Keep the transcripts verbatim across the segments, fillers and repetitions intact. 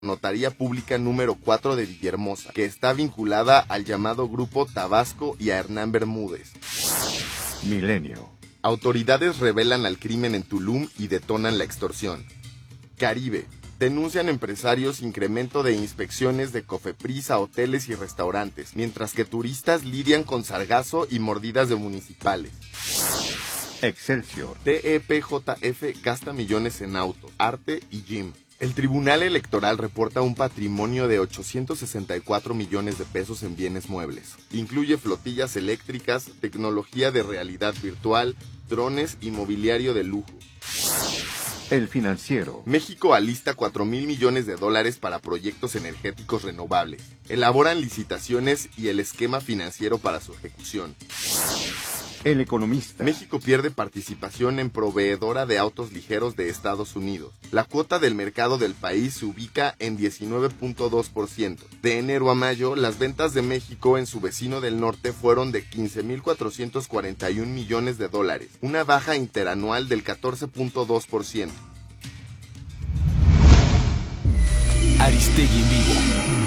Notaría Pública número cuatro de Villahermosa, que está vinculada al llamado Grupo Tabasco y a Hernán Bermúdez. Milenio. Autoridades revelan al crimen en Tulum y detonan la extorsión. Caribe. Denuncian empresarios incremento de inspecciones de Cofepris a hoteles y restaurantes, mientras que turistas lidian con sargazo y mordidas de municipales. Excelsior. T E P J F gasta millones en auto, arte y gym. El Tribunal Electoral reporta un patrimonio de ochocientos sesenta y cuatro millones de pesos en bienes muebles. Incluye flotillas eléctricas, tecnología de realidad virtual, drones y mobiliario de lujo. El Financiero. México alista cuatro mil millones de dólares para proyectos energéticos renovables. Elaboran licitaciones y el esquema financiero para su ejecución. El Economista. México pierde participación en proveedora de autos ligeros de Estados Unidos. La cuota del mercado del país se ubica en diecinueve punto dos por ciento. De enero a mayo, las ventas de México en su vecino del norte fueron de quince mil cuatrocientos cuarenta y un millones de dólares, una baja interanual del catorce punto dos por ciento. Aristegui en vivo.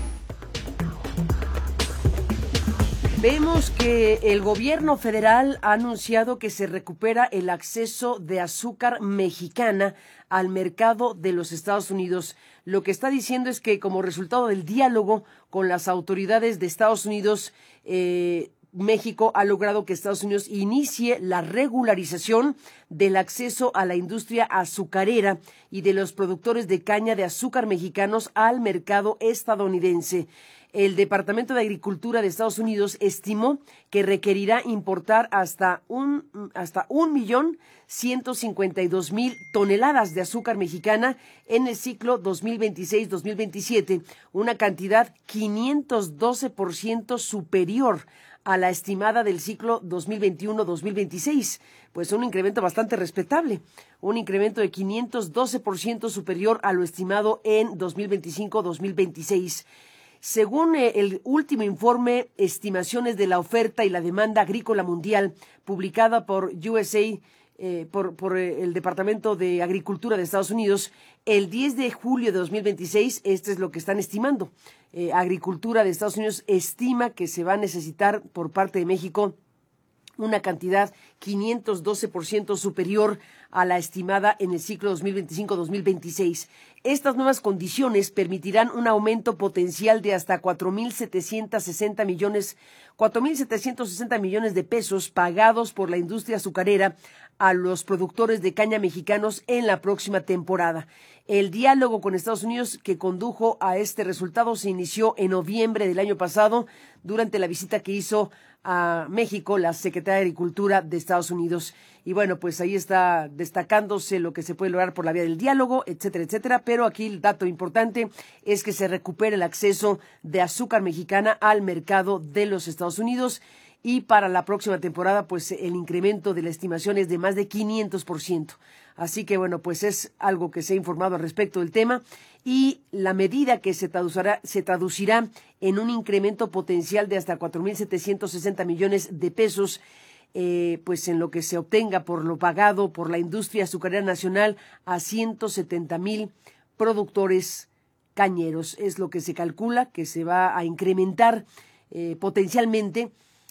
Vemos que el gobierno federal ha anunciado que se recupera el acceso de azúcar mexicana al mercado de los Estados Unidos. Lo que está diciendo es que como resultado del diálogo con las autoridades de Estados Unidos, eh, México ha logrado que Estados Unidos inicie la regularización del acceso a la industria azucarera y de los productores de caña de azúcar mexicanos al mercado estadounidense. El Departamento de Agricultura de Estados Unidos estimó que requerirá importar hasta un hasta un millón ciento cincuenta y dos mil toneladas de azúcar mexicana en el ciclo dos mil veintiséis dos mil veintisiete, una cantidad quinientos doce por ciento superior a la estimada del ciclo dos mil veintiuno dos mil veintiséis, pues un incremento bastante respetable, un incremento de quinientos doce por ciento superior a lo estimado en dos mil veinticinco dos mil veintiséis. Según eh, el último informe, estimaciones de la oferta y la demanda agrícola mundial, publicada por U S A, eh, por, por eh, el Departamento de Agricultura de Estados Unidos, el diez de julio de dos mil veintiséis, este es lo que están estimando. Eh, Agricultura de Estados Unidos estima que se va a necesitar por parte de México una cantidad quinientos doce por ciento superior a la estimada en el ciclo dos mil veinticinco dos mil veintiséis. Estas nuevas condiciones permitirán un aumento potencial de hasta cuatro mil setecientos sesenta millones, cuatro mil setecientos sesenta millones de pesos pagados por la industria azucarera a los productores de caña mexicanos en la próxima temporada. El diálogo con Estados Unidos que condujo a este resultado se inició en noviembre del año pasado durante la visita que hizo a México la Secretaria de Agricultura de Estados Unidos. Y bueno, pues ahí está destacándose lo que se puede lograr por la vía del diálogo, etcétera, etcétera. Pero aquí el dato importante es que se recupere el acceso de azúcar mexicana al mercado de los Estados Unidos. Y para la próxima temporada, pues el incremento de la estimación es de más de quinientos por ciento. Así que bueno, pues es algo que se ha informado al respecto del tema y la medida que se traducirá, se traducirá en un incremento potencial de hasta cuatro mil setecientos sesenta millones de pesos, eh, pues en lo que se obtenga por lo pagado por la industria azucarera nacional a ciento setenta mil productores cañeros. Es lo que se calcula que se va a incrementar eh, potencialmente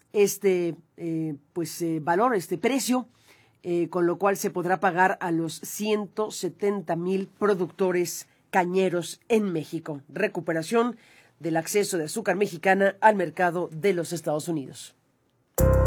este eh, pues eh, valor, este precio, eh, con lo cual se podrá pagar a los ciento setenta mil productores cañeros en México. Recuperación del acceso de azúcar mexicana al mercado de los Estados Unidos.